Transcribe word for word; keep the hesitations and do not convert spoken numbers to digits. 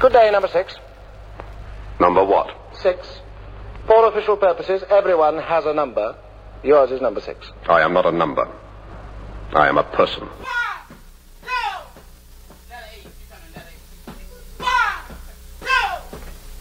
Good day, number six. Number what? Six. For official purposes, everyone has a number. Yours is number six. I am not a number. I am a person.